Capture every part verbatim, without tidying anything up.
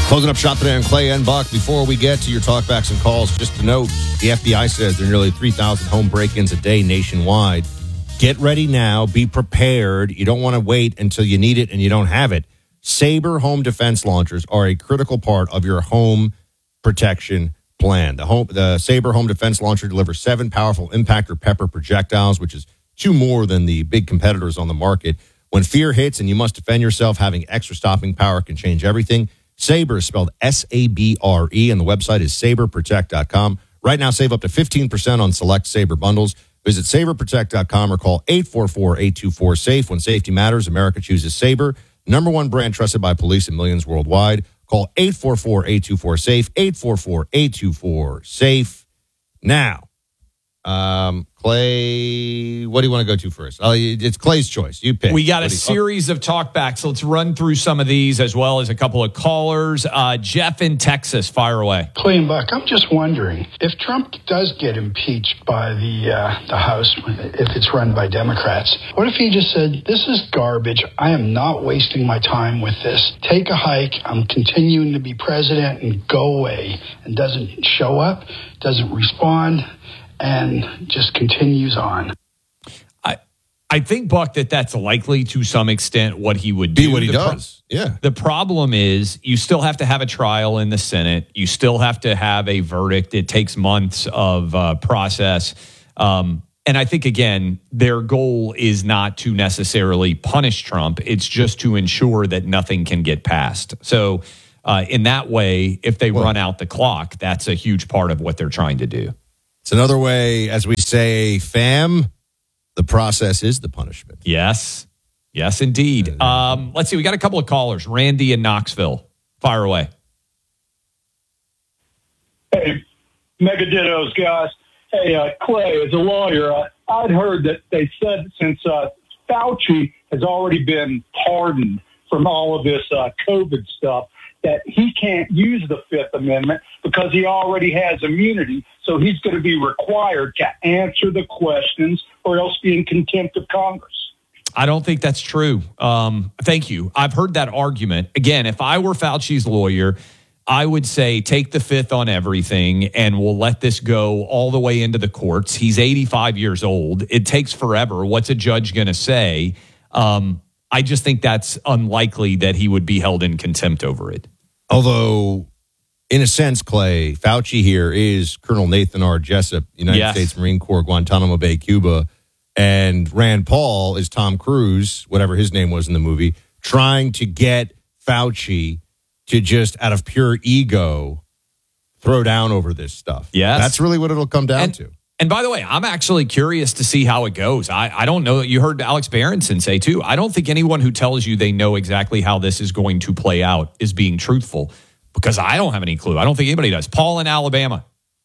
Closing up shop today on Clay and Buck. Before we get to your talkbacks and calls, just to note, the F B I says there are nearly three thousand home break-ins a day nationwide. Get ready now. Be prepared. You don't want to wait until you need it and you don't have it. Sabre home defense launchers are a critical part of your home protection plan. The home, the Sabre home defense launcher delivers seven powerful impactor pepper projectiles, which is two more than the big competitors on the market. When fear hits and you must defend yourself, having extra stopping power can change everything. Sabre is spelled S A B R E, and the website is sabre protect dot com. Right now, save up to fifteen percent on select Sabre bundles. Visit sabre protect dot com or call eight four four, eight two four, SAFE. When safety matters, America chooses Sabre. Number one brand trusted by police and millions worldwide. Call eight four four, eight two four, SAFE, eight four four, eight two four, SAFE. Now, um, Clay, what do you want to go to first? Oh, it's Clay's choice. You pick. We got a you, series of talkbacks. Let's run through some of these as well as a couple of callers. Uh, Jeff in Texas, fire away. Clay and Buck, I'm just wondering, if Trump does get impeached by the uh, the House, if it's run by Democrats, what if he just said, this is garbage, I am not wasting my time with this, take a hike, I'm continuing to be president, and go away, and doesn't show up, doesn't respond, and just continues on. I I think, Buck, that that's likely to some extent what he would do. Be what he the does. Pro- yeah. The problem is you still have to have a trial in the Senate. You still have to have a verdict. It takes months of uh, process. Um, and I think, again, their goal is not to necessarily punish Trump. It's just to ensure that nothing can get passed. So uh, in that way, if they well, run out the clock, that's a huge part of what they're trying to do. It's another way, as we say, fam, the process is the punishment. Yes. Yes, indeed. Um, let's see. We got a couple of callers. Randy in Knoxville. Fire away. Hey, mega dittos, guys. Hey, uh, Clay, as a lawyer, uh, I'd heard that they said since uh, Fauci has already been pardoned from all of this uh, COVID stuff, that he can't use the Fifth Amendment because he already has immunity. So he's going to be required to answer the questions or else be in contempt of Congress. I don't think that's true. Um, thank you. I've heard that argument. Again, if I were Fauci's lawyer, I would say take the fifth on everything and we'll let this go all the way into the courts. He's eighty-five years old. It takes forever. What's a judge going to say? Um, I just think that's unlikely that he would be held in contempt over it. Although, in a sense, Clay, Fauci here is Colonel Nathan R. Jessup, United yes. States Marine Corps, Guantanamo Bay, Cuba. And Rand Paul is Tom Cruise, whatever his name was in the movie, trying to get Fauci to just, out of pure ego, throw down over this stuff. Yes. That's really what it'll come down and, to. And by the way, I'm actually curious to see how it goes. I, I don't know. You heard Alex Berenson say, too, I don't think anyone who tells you they know exactly how this is going to play out is being truthful, because I don't have any clue. I don't think anybody does. Paul in Alabama.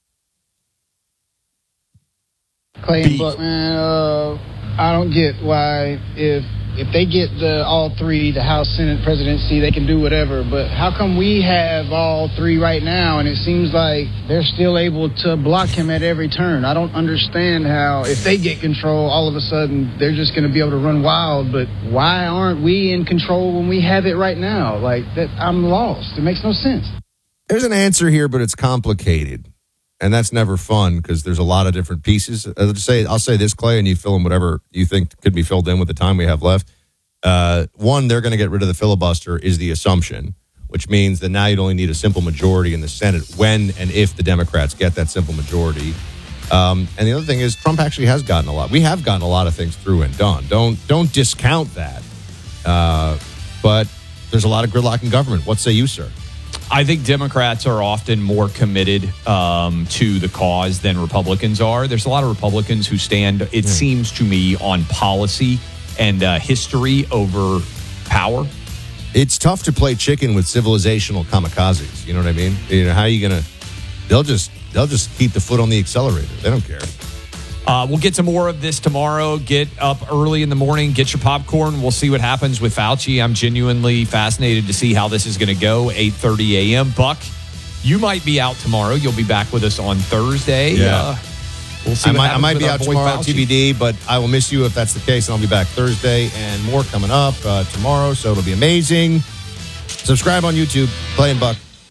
Clay and Buck, man, uh, I don't get why if if they get the all three, the House, Senate, presidency, they can do whatever. But how come we have all three right now, and it seems like they're still able to block him at every turn? I don't understand how, if they get control, all of a sudden they're just going to be able to run wild. But why aren't we in control when we have it right now? Like, that, I'm lost. It makes no sense. There's an answer here, but it's complicated. And that's never fun because there's a lot of different pieces. I'll just say, I'll say this, Clay, and you fill in whatever you think could be filled in with the time we have left. Uh, one, they're going to get rid of the filibuster is the assumption, which means that now you'd only need a simple majority in the Senate when and if the Democrats get that simple majority. Um, and the other thing is Trump actually has gotten a lot. We have gotten a lot of things through and done. Don't don't discount that. Uh, but there's a lot of gridlock in government. What say you, sir? I think Democrats are often more committed um, to the cause than Republicans are. There's a lot of Republicans who stand, it yeah. seems to me, on policy and uh, history over power. It's tough to play chicken with civilizational kamikazes. You know what I mean? You know, how are you going to? They'll just they'll just keep the foot on the accelerator. They don't care. Uh, we'll get to more of this tomorrow. Get up early in the morning. Get your popcorn. We'll see what happens with Fauci. I'm genuinely fascinated to see how this is going to go. eight thirty a.m. Buck, you might be out tomorrow. You'll be back with us on Thursday. Yeah. Uh, we'll see I what might, I happens might with be our out boy tomorrow, Fauci. T B D, but I will miss you if that's the case, and I'll be back Thursday and more coming up uh, tomorrow, so it'll be amazing. Subscribe on YouTube, Clay and Buck.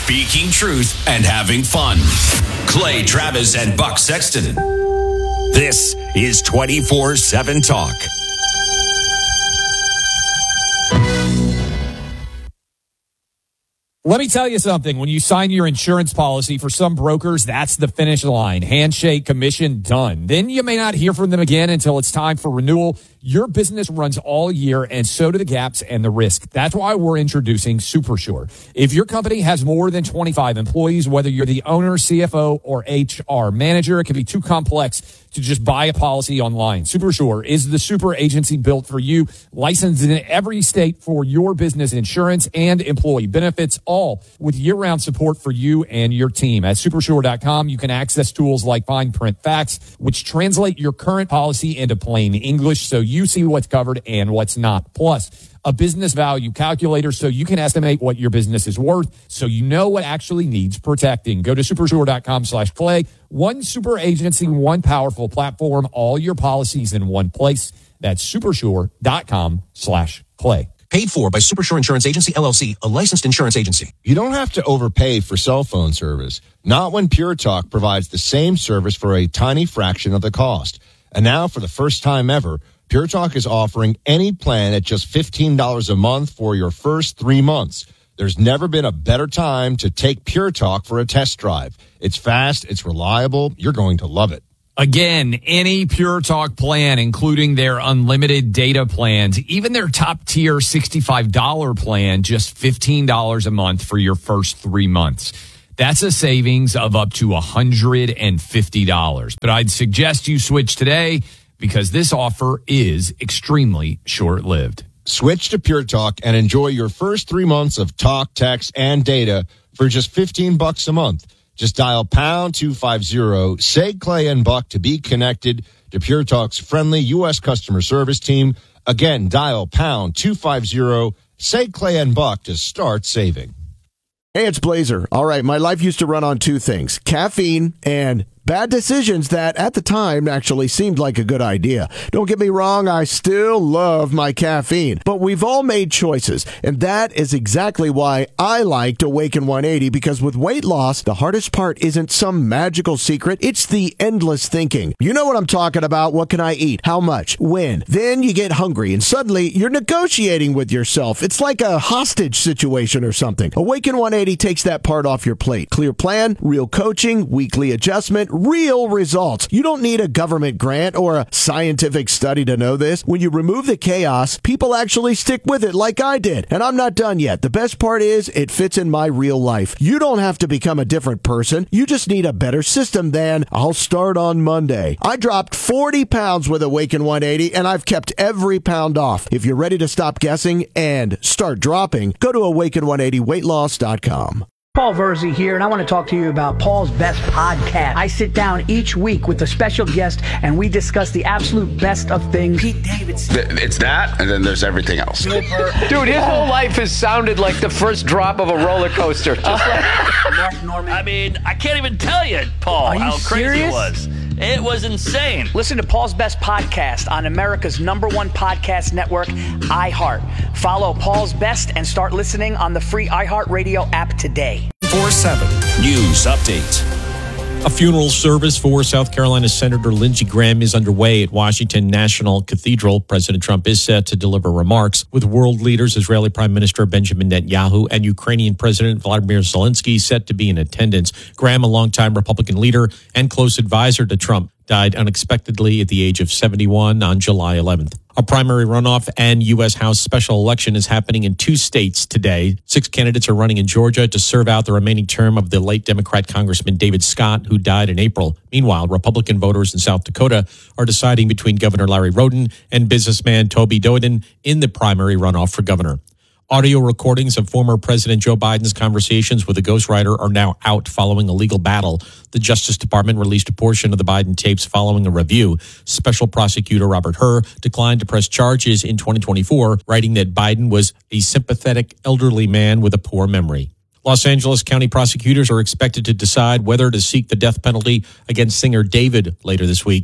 speaking truth and having fun. Clay Travis and Buck Sexton. This is twenty-four seven Talk. Let me tell you something. When you sign your insurance policy, for some brokers, that's the finish line. Handshake, commission, done. Then you may not hear from them again until it's time for renewal. Your business runs all year, and so do the gaps and the risk. That's why we're introducing SuperSure. If your company has more than twenty-five employees, whether you're the owner, C F O, or H R manager, it can be too complex to just buy a policy online. SuperSure is the super agency built for you, licensed in every state for your business insurance and employee benefits, all with year-round support for you and your team. At supersure dot com, you can access tools like Fine Print Facts, which translate your current policy into plain English so you see what's covered and what's not. Plus, a business value calculator so you can estimate what your business is worth so you know what actually needs protecting. Go to supersure dot com slash clay. One super agency, one powerful platform, all your policies in one place. That's supersure dot com slash clay. Paid for by Supersure Insurance Agency, L L C, a licensed insurance agency. You don't have to overpay for cell phone service. Not when Pure Talk provides the same service for a tiny fraction of the cost. And now, for the first time ever, Pure Talk is offering any plan at just fifteen dollars a month for your first three months. There's never been a better time to take Pure Talk for a test drive. It's fast, it's reliable, you're going to love it. Again, any Pure Talk plan, including their unlimited data plans, even their top-tier sixty-five dollars plan, just fifteen dollars a month for your first three months. That's a savings of up to one hundred fifty dollars. But I'd suggest you switch today because this offer is extremely short-lived. Switch to Pure Talk and enjoy your first three months of talk, text, and data for just fifteen bucks a month. Just dial pound two fifty, say Clay and Buck to be connected to Pure Talk's friendly U S customer service team. Again, dial pound two fifty, say Clay and Buck to start saving. Hey, it's Blazer. All right, my life used to run on two things, caffeine and bad decisions that at the time actually seemed like a good idea. Don't get me wrong, I still love my caffeine, but we've all made choices, and that is exactly why I liked Awaken one eighty, because with weight loss, the hardest part isn't some magical secret, it's the endless thinking. You know what I'm talking about. What can I eat? How much? When? Then you get hungry, and suddenly you're negotiating with yourself. It's like a hostage situation or something. Awaken one eighty takes that part off your plate. Clear plan, real coaching, weekly adjustment, real results. You don't need a government grant or a scientific study to know this. When you remove the chaos, people actually stick with it like I did. And I'm not done yet. The best part is it fits in my real life. You don't have to become a different person. You just need a better system than I'll start on Monday. I dropped forty pounds with Awaken one eighty, and I've kept every pound off. If you're ready to stop guessing and start dropping, go to awaken one eighty weight loss dot com. Paul Verzi here, and I want to talk to you about Paul's Best Podcast. I sit down each week with a special guest, and we discuss the absolute best of things. Pete Davidson. It's that, and then there's everything else. Dude, his whole life has sounded like the first drop of a roller coaster. Just like Mark Norman. I mean, I can't even tell you, Paul, you how serious? crazy it was. It was insane. Listen to Paul's Best Podcast on America's number one podcast network, iHeart. Follow Paul's Best and start listening on the free iHeartRadio app today. four seven News Update. A funeral service for South Carolina Senator Lindsey Graham is underway at Washington National Cathedral. President Trump is set to deliver remarks with world leaders, Israeli Prime Minister Benjamin Netanyahu and Ukrainian President Vladimir Zelensky set to be in attendance. Graham, a longtime Republican leader and close advisor to Trump, died unexpectedly at the age of seventy-one on July eleventh. A primary runoff and U S House special election is happening in two states today. Six candidates are running in Georgia to serve out the remaining term of the late Democrat Congressman David Scott, who died in April. Meanwhile, Republican voters in South Dakota are deciding between Governor Larry Roden and businessman Toby Doden in the primary runoff for governor. Audio recordings of former President Joe Biden's conversations with a ghostwriter are now out following a legal battle. The Justice Department released a portion of the Biden tapes following a review. Special prosecutor Robert Hur declined to press charges in twenty twenty-four, writing that Biden was a sympathetic elderly man with a poor memory. Los Angeles County prosecutors are expected to decide whether to seek the death penalty against singer David later this week.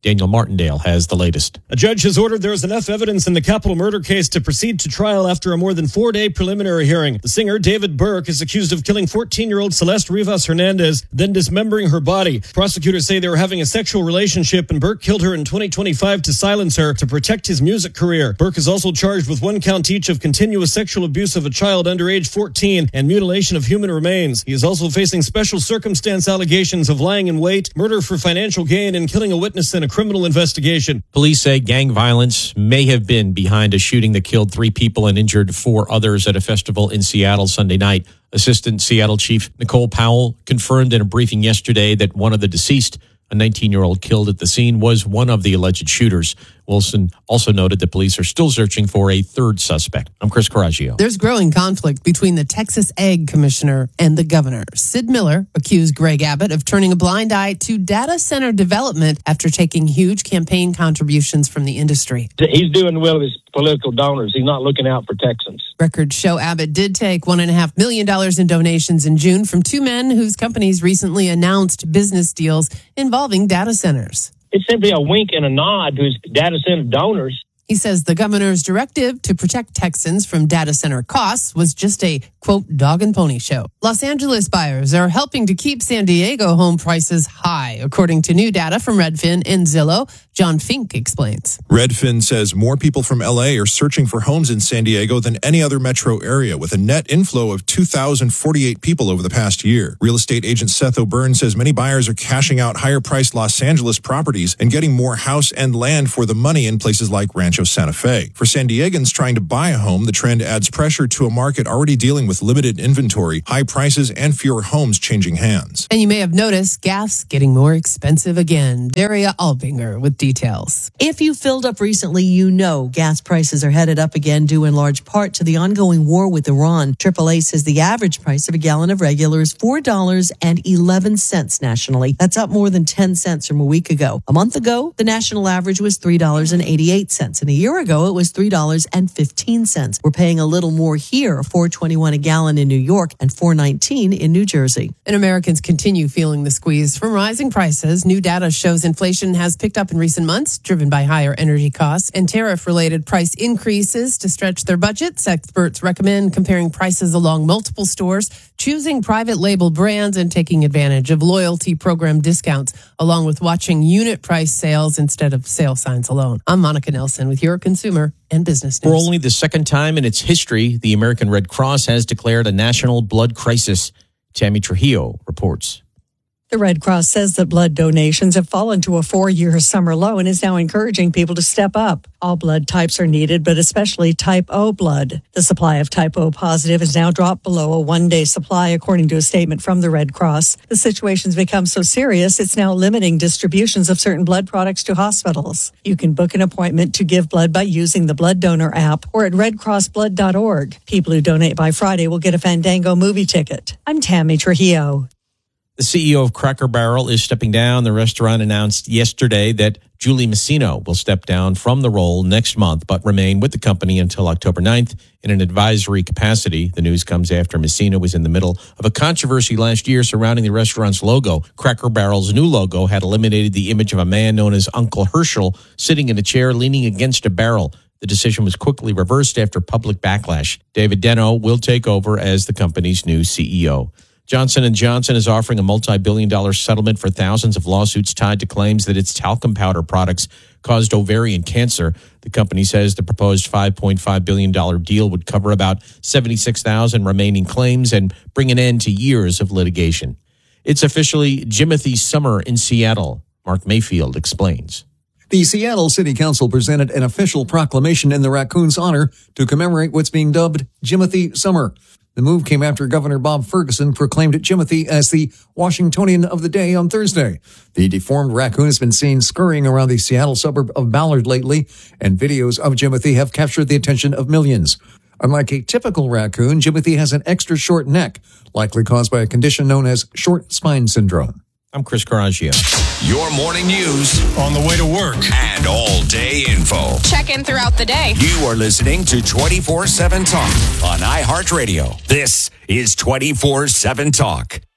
Daniel Martindale has the latest. A judge has ordered there is enough evidence in the capital murder case to proceed to trial after a more than four-day preliminary hearing. The singer, David Burke, is accused of killing fourteen-year-old Celeste Rivas Hernandez, then dismembering her body. Prosecutors say they were having a sexual relationship, and Burke killed her in twenty twenty-five to silence her to protect his music career. Burke is also charged with one count each of continuous sexual abuse of a child under age fourteen and mutilation of human remains. He is also facing special circumstance allegations of lying in wait, murder for financial gain, and killing a witness in a criminal investigation. Police say gang violence may have been behind a shooting that killed three people and injured four others at a festival in Seattle Sunday night. Assistant Seattle Chief Nicole Powell confirmed in a briefing yesterday that one of the deceased, a nineteen-year-old killed at the scene, was one of the alleged shooters. Wilson also noted that police are still searching for a third suspect. I'm Chris Coraggio. There's growing conflict between the Texas Ag Commissioner and the governor. Sid Miller accused Greg Abbott of turning a blind eye to data center development after taking huge campaign contributions from the industry. He's doing well with his political donors. He's not looking out for Texans. Records show Abbott did take one point five million dollars in donations in June from two men whose companies recently announced business deals involving data centers. It's simply a wink and a nod to his data center donors. He says the governor's directive to protect Texans from data center costs was just a, quote, dog and pony show. Los Angeles buyers are helping to keep San Diego home prices high, according to new data from Redfin and Zillow. John Fink explains. Redfin says more people from L A are searching for homes in San Diego than any other metro area, with a net inflow of two thousand forty-eight people over the past year. Real estate agent Seth O'Byrne says many buyers are cashing out higher-priced Los Angeles properties and getting more house and land for the money in places like Rancho Santa Fe. For San Diegans trying to buy a home, the trend adds pressure to a market already dealing with limited inventory, high prices, and fewer homes changing hands. And you may have noticed gas getting more expensive again. Daria Albinger with details. If you filled up recently, you know gas prices are headed up again due in large part to the ongoing war with Iran. triple A says the average price of a gallon of regular is four dollars and eleven cents nationally. That's up more than ten cents from a week ago. A month ago, the national average was three dollars and eighty-eight cents. And a year ago, it was three dollars and fifteen cents. We're paying a little more here, four twenty-one a gallon in New York and four nineteen in New Jersey. And Americans continue feeling the squeeze from rising prices. New data shows inflation has picked up in recent months, driven by higher energy costs and tariff-related price increases to stretch their budgets. Experts recommend comparing prices along multiple stores, choosing private label brands, and taking advantage of loyalty program discounts, along with watching unit price sales instead of sale signs alone. I'm Monica Nelson with your consumer and business news. For only the second time in its history, the American Red Cross has declared a national blood crisis. Tammy Trujillo reports. The Red Cross says that blood donations have fallen to a four-year summer low and is now encouraging people to step up. All blood types are needed, but especially type O blood. The supply of type O positive has now dropped below a one-day supply, according to a statement from the Red Cross. The situation's become so serious, it's now limiting distributions of certain blood products to hospitals. You can book an appointment to give blood by using the Blood Donor app or at red cross blood dot org. People who donate by Friday will get a Fandango movie ticket. I'm Tammy Trujillo. The C E O of Cracker Barrel is stepping down. The restaurant announced yesterday that Julie Masino will step down from the role next month, but remain with the company until October ninth in an advisory capacity. The news comes after Masino was in the middle of a controversy last year surrounding the restaurant's logo. Cracker Barrel's new logo had eliminated the image of a man known as Uncle Herschel sitting in a chair leaning against a barrel. The decision was quickly reversed after public backlash. David Deno will take over as the company's new C E O. Johnson and Johnson is offering a multi-billion dollar settlement for thousands of lawsuits tied to claims that its talcum powder products caused ovarian cancer. The company says the proposed five point five billion dollars deal would cover about seventy-six thousand remaining claims and bring an end to years of litigation. It's officially Jimothy Summer in Seattle. Mark Mayfield explains. The Seattle City Council presented an official proclamation in the raccoon's honor to commemorate what's being dubbed Jimothy Summer. The move came after Governor Bob Ferguson proclaimed Jimothy as the Washingtonian of the day on Thursday. The deformed raccoon has been seen scurrying around the Seattle suburb of Ballard lately, and videos of Jimothy have captured the attention of millions. Unlike a typical raccoon, Jimothy has an extra short neck, likely caused by a condition known as short spine syndrome. I'm Chris Coraggio. Your morning news on the way to work and all-day info. Check in throughout the day. You are listening to twenty-four seven Talk on iHeartRadio. This is twenty-four seven Talk.